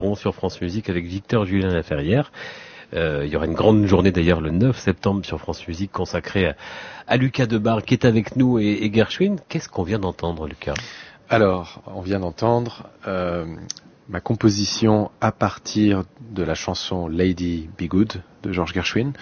sur France Musique avec Victor Julien Laferrière. Il y aura une grande journée d'ailleurs le 9 septembre sur France Musique consacrée à Lucas Debargue qui est avec nous et Gershwin. Qu'est-ce qu'on vient d'entendre, Lucas ? Alors, on vient d'entendre ma composition à partir de la chanson Lady Be Good de George Gershwin.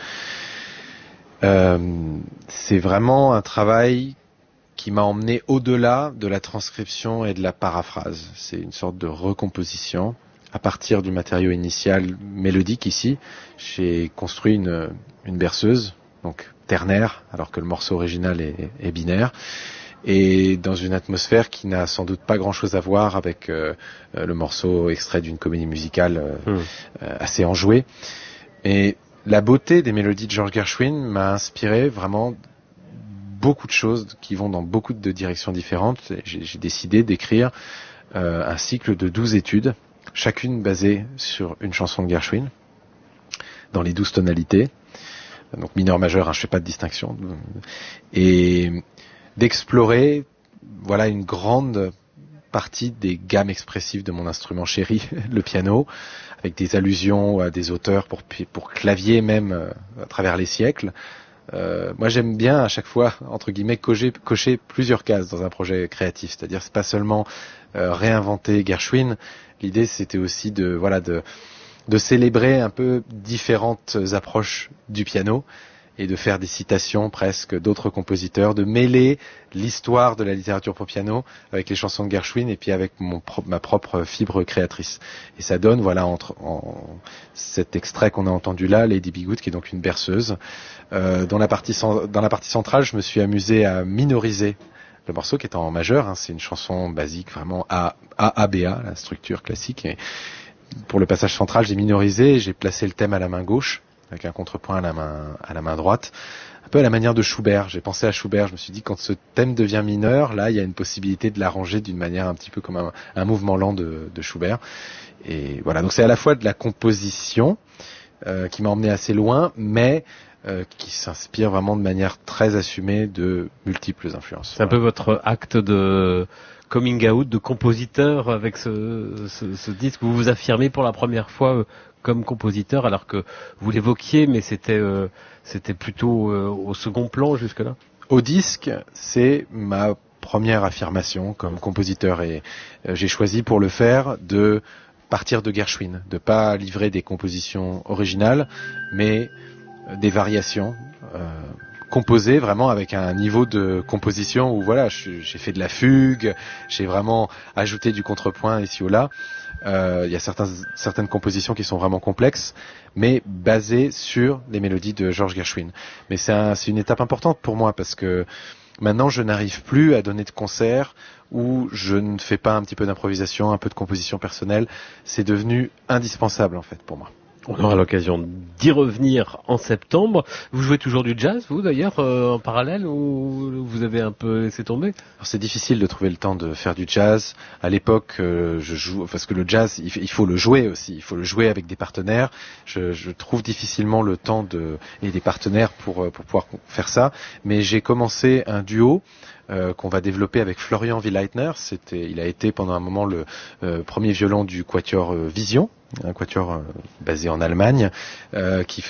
C'est vraiment un travail qui m'a emmené au-delà de la transcription et de la paraphrase. C'est une sorte de recomposition à partir du matériau initial mélodique ici. J'ai construit une berceuse, donc ternaire, alors que le morceau original est binaire, et dans une atmosphère qui n'a sans doute pas grand-chose à voir avec le morceau extrait d'une comédie musicale assez enjouée. Et la beauté des mélodies de George Gershwin m'a inspiré vraiment beaucoup de choses qui vont dans beaucoup de directions différentes. J'ai décidé d'écrire un cycle de 12 études, chacune basée sur une chanson de Gershwin, dans les 12 tonalités, donc mineur, majeur, je fais pas de distinction, et d'explorer, voilà, une grande partie des gammes expressives de mon instrument chéri, le piano, avec des allusions à des auteurs pour clavier même à travers les siècles. Moi j'aime bien à chaque fois, entre guillemets, cocher plusieurs cases dans un projet créatif, c'est-à-dire c'est pas seulement réinventer Gershwin, l'idée c'était aussi de célébrer un peu différentes approches du piano et de faire des citations presque d'autres compositeurs, de mêler l'histoire de la littérature pour piano avec les chansons de Gershwin et puis avec ma propre fibre créatrice. Et ça donne, voilà, cet extrait qu'on a entendu là, Lady Be Good, qui est donc une berceuse. Dans la partie centrale, je me suis amusé à minoriser le morceau qui est en majeur. C'est une chanson basique, vraiment A-A-B-A, la structure classique. Et pour le passage central, j'ai minorisé, j'ai placé le thème à la main gauche, avec un contrepoint à la main droite, un peu à la manière de Schubert. J'ai pensé à Schubert, je me suis dit quand ce thème devient mineur, là il y a une possibilité de l'arranger d'une manière un petit peu comme un mouvement lent de Schubert. Et voilà, donc c'est à la fois de la composition qui m'a emmené assez loin, mais qui s'inspire vraiment de manière très assumée de multiples influences. C'est un peu votre acte de coming out de compositeur avec ce disque. Vous vous affirmez pour la première fois comme compositeur, alors que vous l'évoquiez, mais c'était plutôt au second plan jusque-là. Au disque, c'est ma première affirmation comme compositeur, et j'ai choisi pour le faire de partir de Gershwin, de pas livrer des compositions originales, mais des variations composées vraiment avec un niveau de composition où voilà, j'ai fait de la fugue, j'ai vraiment ajouté du contrepoint ici ou là. Il y a certaines compositions qui sont vraiment complexes, mais basées sur les mélodies de George Gershwin. Mais c'est une étape importante pour moi parce que maintenant je n'arrive plus à donner de concerts où je ne fais pas un petit peu d'improvisation, un peu de composition personnelle. C'est devenu indispensable en fait pour moi. On aura l'occasion d'y revenir en septembre. Vous jouez toujours du jazz, vous d'ailleurs, en parallèle, ou vous avez un peu laissé tomber ? Alors, c'est difficile de trouver le temps de faire du jazz. À l'époque, je joue, parce que le jazz, il faut le jouer aussi. Il faut le jouer avec des partenaires. Je trouve difficilement le temps et des partenaires pour pouvoir faire ça. Mais j'ai commencé un duo qu'on va développer avec Florian Willeitner. Il a été pendant un moment le premier violon du quatuor Vision, un quatuor basé en Allemagne, qui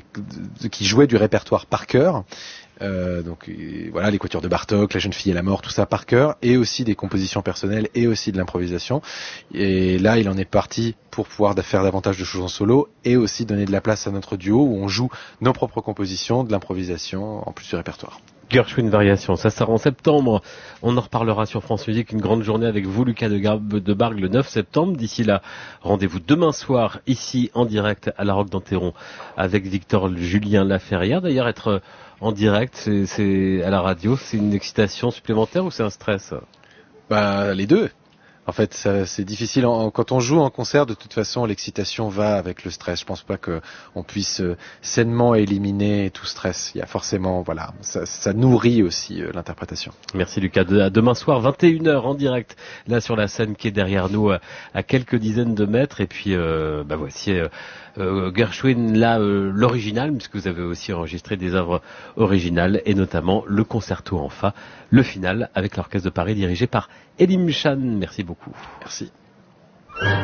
jouait du répertoire par cœur. Donc voilà, les quatuors de Bartók, La jeune fille et la mort, tout ça par cœur, et aussi des compositions personnelles et aussi de l'improvisation. Et là, il en est parti pour pouvoir faire davantage de choses en solo et aussi donner de la place à notre duo où on joue nos propres compositions, de l'improvisation en plus du répertoire. Gershwin Variation, ça sera en septembre. On en reparlera sur France Musique, une grande journée avec vous, Lucas Debargue, le 9 septembre. D'ici là, rendez-vous demain soir, ici, en direct, à la Roque d'Enterron, avec Victor Julien Laferrière. D'ailleurs, être en direct, c'est à la radio, c'est une excitation supplémentaire ou c'est un stress ? Les deux. En fait, c'est difficile. Quand on joue en concert, de toute façon, l'excitation va avec le stress. Je pense pas qu'on puisse sainement éliminer tout stress. Il y a forcément, voilà, ça nourrit aussi l'interprétation. Merci Lucas. À demain soir, 21h en direct, là sur la scène qui est derrière nous, à quelques dizaines de mètres. Et puis, voici Gershwin, là, l'original, puisque vous avez aussi enregistré des œuvres originales, et notamment le concerto en fa, le final, avec l'Orchestre de Paris dirigé par Elie Mchan. Merci beaucoup. Merci.